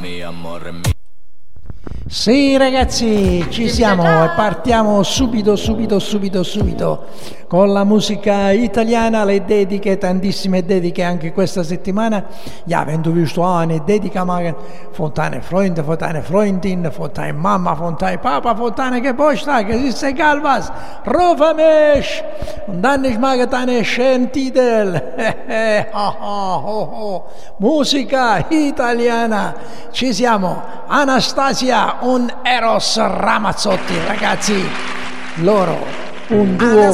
Sì ragazzi, ci siamo e partiamo subito con la musica italiana, le dediche, tantissime dediche anche questa settimana. Ja, wenn du willst eine Dedica machen von deinen Freunden, von deiner Freundin, von deiner Mama, von deinem Papa, von deinem Geburtstag, es ist egal was, rufe mich und dann ich mache deine schönen Titel. Musica italiana, ci siamo, Anastasia und Eros Ramazzotti, ragazzi, loro un duo